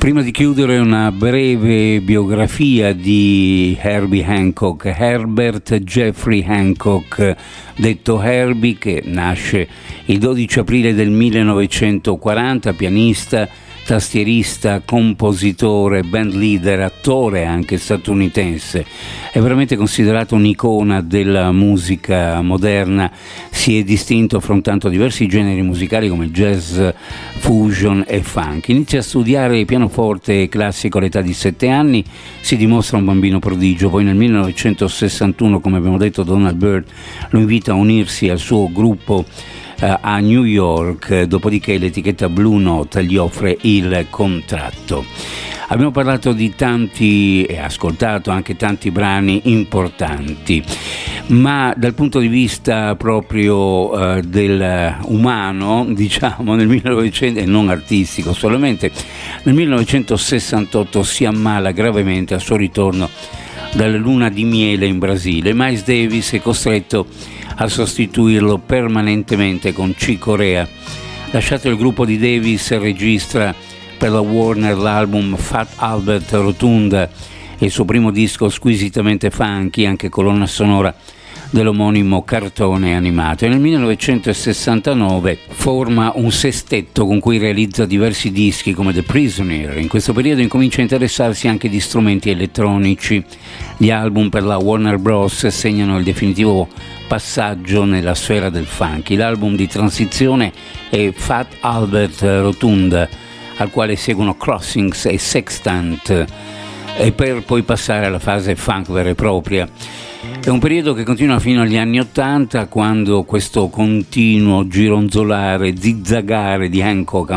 Prima di chiudere, una breve biografia di Herbie Hancock. Herbert Jeffrey Hancock, detto Herbie, che nasce il 12 aprile del 1940, pianista, tastierista, compositore, band leader, attore anche statunitense. È veramente considerato un'icona della musica moderna. Si è distinto affrontando diversi generi musicali come jazz, fusion e funk. Inizia a studiare il pianoforte classico all'età di 7 anni, si dimostra un bambino prodigio. Poi nel 1961, come abbiamo detto, Donald Byrd lo invita a unirsi al suo gruppo a New York, dopodiché l'etichetta Blue Note gli offre il contratto. Abbiamo parlato di tanti e ascoltato anche tanti brani importanti, ma dal punto di vista proprio del umano, diciamo, nel 1900, e non artistico solamente, nel 1968 si ammala gravemente al suo ritorno dalla luna di miele in Brasile. Miles Davis è costretto a sostituirlo permanentemente con Chick Corea. Lasciato il gruppo di Davis, registra per la Warner l'album Fat Albert Rotunda e il suo primo disco squisitamente funky, anche colonna sonora dell'omonimo cartone animato, e nel 1969 forma un sestetto con cui realizza diversi dischi come The Prisoner. In questo periodo incomincia a interessarsi anche di strumenti elettronici. Gli album per la Warner Bros. Segnano il definitivo passaggio nella sfera del funky. L'album di transizione è Fat Albert Rotunda, al quale seguono Crossings e Sextant, e per poi passare alla fase funk vera e propria. È un periodo che continua fino agli anni '80, quando questo continuo gironzolare, zizzagare di Hancock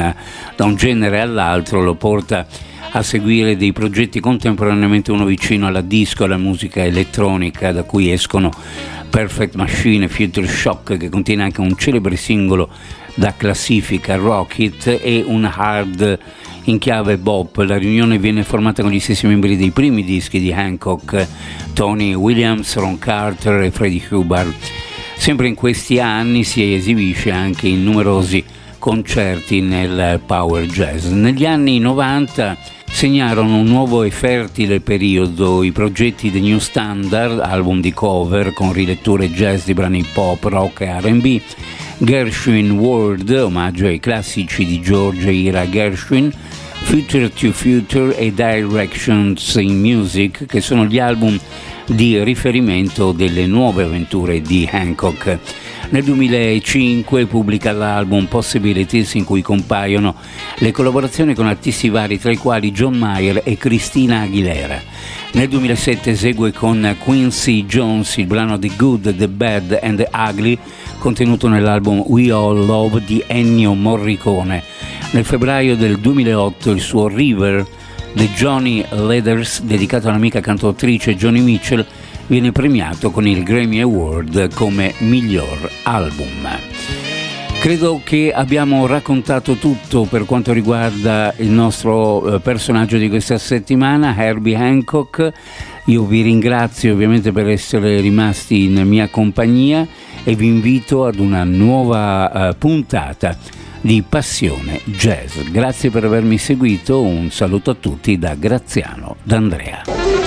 da un genere all'altro lo porta a seguire dei progetti contemporaneamente uno vicino alla disco e alla musica elettronica, da cui escono Perfect Machine e Future Shock, che contiene anche un celebre singolo da classifica, Rock It, e un hard in chiave bop. La riunione viene formata con gli stessi membri dei primi dischi di Hancock, Tony Williams, Ron Carter e Freddie Hubbard. Sempre in questi anni si esibisce anche in numerosi concerti nel power jazz. Negli anni 90 segnarono un nuovo e fertile periodo i progetti The New Standard, album di cover con riletture jazz di brani pop, rock e R&B, Gershwin World, omaggio ai classici di George Ira Gershwin, Future to Future e Directions in Music, che sono gli album di riferimento delle nuove avventure di Hancock. Nel 2005 pubblica l'album Possibilities, in cui compaiono le collaborazioni con artisti vari, tra i quali John Mayer e Christina Aguilera. Nel 2007 esegue con Quincy Jones il brano The Good, The Bad and The Ugly, contenuto nell'album We All Love di Ennio Morricone. Nel febbraio del 2008 il suo River, The Johnny Leathers, dedicato all'amica cantautrice Joni Mitchell, viene premiato con il Grammy Award come miglior album. Credo che abbiamo raccontato tutto per quanto riguarda il nostro personaggio di questa settimana, Herbie Hancock. Io vi ringrazio ovviamente per essere rimasti in mia compagnia e vi invito ad una nuova puntata di Passione Jazz. Grazie per avermi seguito, un saluto a tutti da Graziano D'Andrea.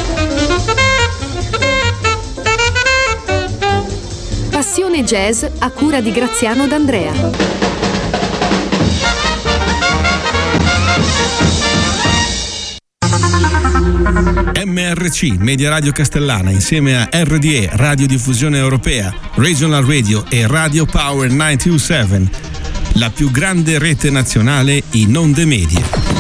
Passione Jazz a cura di Graziano D'Andrea. MRC, Media Radio Castellana, insieme a RDE, Radiodiffusione Europea, Regional Radio e Radio Power 927, la più grande rete nazionale in onde medie.